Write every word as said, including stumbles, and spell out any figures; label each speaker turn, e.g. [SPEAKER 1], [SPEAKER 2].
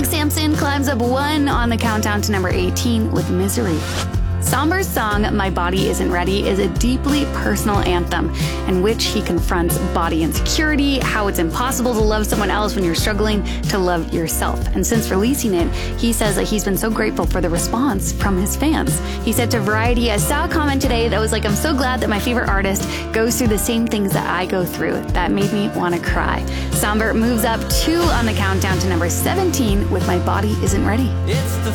[SPEAKER 1] Doug Sampson climbs up one on the countdown to number eighteen with Misery. Somber's song, My Body Isn't Ready, is a deeply personal anthem in which he confronts body insecurity, how it's impossible to love someone else when you're struggling to love yourself. And since releasing it, he says that he's been so grateful for the response from his fans. He said to Variety, I saw a comment today that was like, I'm so glad that my favorite artist goes through the same things that I go through. That made me want to cry. Somber moves up two on the countdown to number seventeen with My Body Isn't Ready.
[SPEAKER 2] It's the